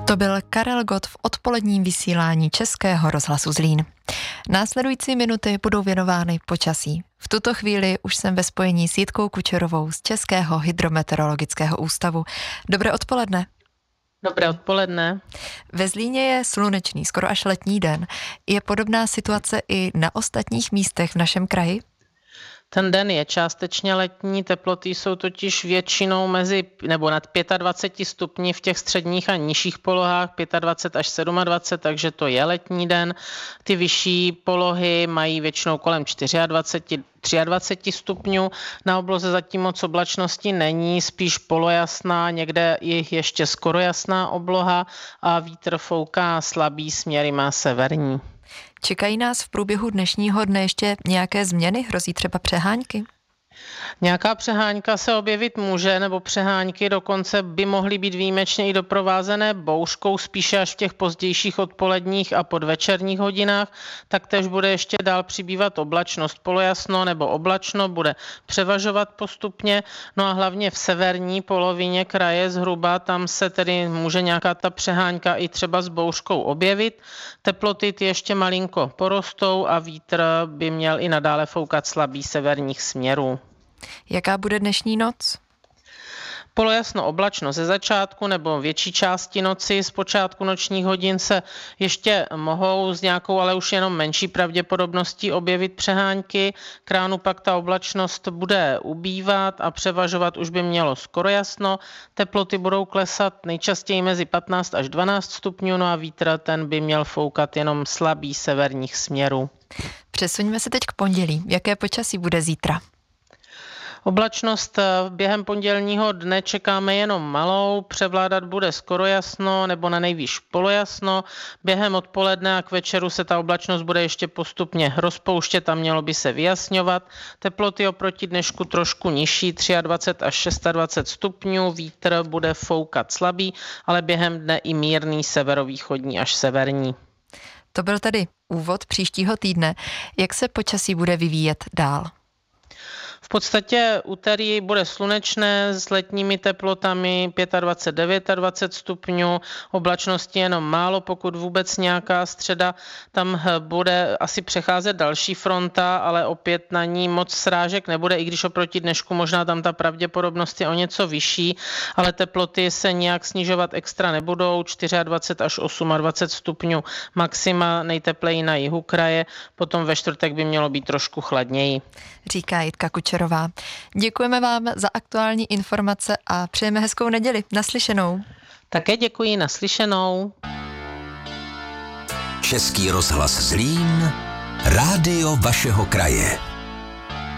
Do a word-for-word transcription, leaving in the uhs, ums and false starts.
To byl Karel Gott v odpoledním vysílání Českého rozhlasu Zlín. Následující minuty budou věnovány počasí. V tuto chvíli už jsem ve spojení s Jitkou Kučerovou z Českého hydrometeorologického ústavu. Dobré odpoledne. Dobré odpoledne. Ve Zlíně je slunečný, skoro až letní den. Je podobná situace i na ostatních místech v našem kraji? Ten den je částečně letní, teploty jsou totiž většinou mezi nebo nad dvacet pět stupni v těch středních a nižších polohách, dvacet pět až dvacet sedm, takže to je letní den. Ty vyšší polohy mají většinou kolem dvacet čtyři, dvacet tři stupňů. Na obloze zatím moc oblačnosti není, spíš polojasná, někde je ještě skoro jasná obloha a vítr fouká slabý, směry má severní. Čekají nás v průběhu dnešního dne ještě nějaké změny? Hrozí třeba přehánky? Nějaká přehánka se objevit může, nebo přehánky dokonce by mohly být výjimečně i doprovázené bouřkou, spíše až v těch pozdějších odpoledních a podvečerních hodinách. Taktéž bude ještě dál přibývat oblačnost, polojasno nebo oblačno bude převažovat postupně. No a hlavně v severní polovině kraje zhruba, tam se tedy může nějaká ta přehánka i třeba s bouřkou objevit. Teploty ty ještě malinko porostou a vítr by měl i nadále foukat slabý severních směrů. Jaká bude dnešní noc? Polojasno oblačno ze začátku nebo větší části noci, z počátku nočních hodin se ještě mohou s nějakou, ale už jenom menší pravděpodobností objevit přehánky. K ránu pak ta oblačnost bude ubývat a převažovat už by mělo skoro jasno. Teploty budou klesat nejčastěji mezi patnáct až dvanáct stupňů, no a vítr ten by měl foukat jenom slabý severních směrů. Přesuňme se teď k pondělí. Jaké počasí bude zítra? Oblačnost během pondělního dne čekáme jenom malou, převládat bude skoro jasno nebo na nejvýš polojasno. Během odpoledne a k večeru se ta oblačnost bude ještě postupně rozpouštět a mělo by se vyjasňovat. Teploty oproti dnešku trošku nižší, dvacet tři až dvacet šest stupňů, vítr bude foukat slabý, ale během dne i mírný severovýchodní až severní. To byl tedy úvod příštího týdne. Jak se počasí bude vyvíjet dál? V podstatě úterý bude slunečné s letními teplotami dvacet pět, dvacet devět stupňů, oblačnosti jenom málo, pokud vůbec nějaká. Středa tam bude asi přecházet další fronta, ale opět na ní moc srážek nebude, i když oproti dnešku možná tam ta pravděpodobnost je o něco vyšší, ale teploty se nijak snižovat extra nebudou, dvacet čtyři až dvacet osm stupňů maxima, nejtepleji na jihu kraje, potom ve čtvrtek by mělo být trošku chladněji. Říká Jitka Kučerová. Děkujeme vám za aktuální informace a přejeme hezkou neděli. Naslyšenou. Také děkuji, naslyšenou. Český rozhlas Zlín, rádio vašeho kraje.